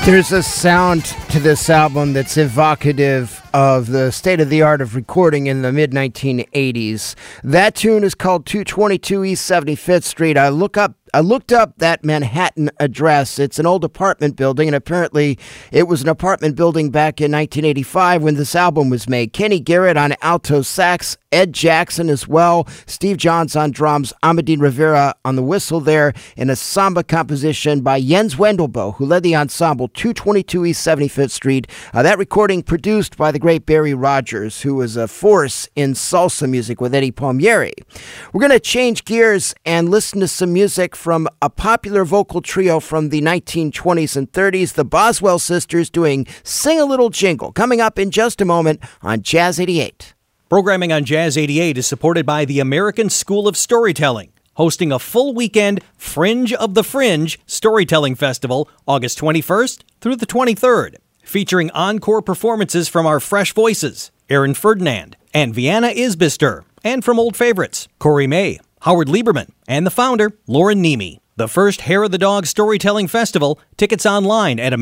There's a sound to this album that's evocative of the state of the art of recording in the mid-1980s. That tune is called 222 East 75th Street. I looked up that Manhattan address. It's an old apartment building, and apparently it was an apartment building back in 1985 when this album was made. Kenny Garrett on alto sax, Ed Jackson as well, Steve Johns on drums, Amadine Rivera on the whistle there, and a samba composition by Jens Wendelboe, who led the ensemble, 222 East 75th Street. That recording produced by the great Barry Rogers, who was a force in salsa music with Eddie Palmieri. We're going to change gears and listen to some music from a popular vocal trio from the 1920s and 30s, the Boswell Sisters, doing Sing a Little Jingle, coming up in just a moment on Jazz 88. Programming on Jazz 88 is supported by the American School of Storytelling, hosting a full weekend Fringe of the Fringe Storytelling Festival, August 21st through the 23rd, featuring encore performances from our fresh voices, Aaron Ferdinand and Vienna Isbister, and from old favorites, Corey May, Howard Lieberman, and the founder, Lauren Nemi. The first Hair of the Dog Storytelling Festival. Tickets online at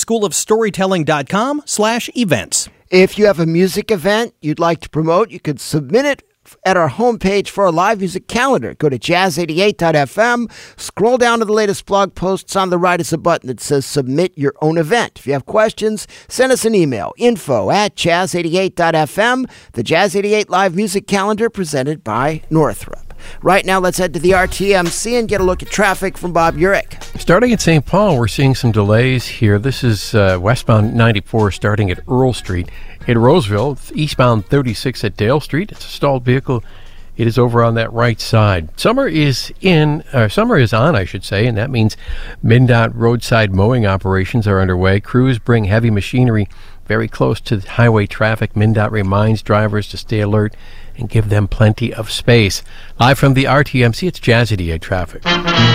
americanschoolofstorytelling.com/events. If you have a music event you'd like to promote, you could submit it at our homepage for our live music calendar. Go to jazz88.fm, scroll down to the latest blog posts. On the right is a button that says Submit Your Own Event. If you have questions, send us an email, info@jazz88.fm, the Jazz 88 live music calendar presented by Northrop. Right now, let's head to the RTMC and get a look at traffic from Bob Urich. Starting at St. Paul, we're seeing some delays here. This is westbound 94 starting at Earl Street. In Roseville, eastbound 36 at Dale Street. It's a stalled vehicle. It is over on that right side. Summer is on, I should say, and that means MnDOT roadside mowing operations are underway. Crews bring heavy machinery very close to highway traffic. MnDOT reminds drivers to stay alert and give them plenty of space. Live from the RTMC, it's Jazz 88 traffic.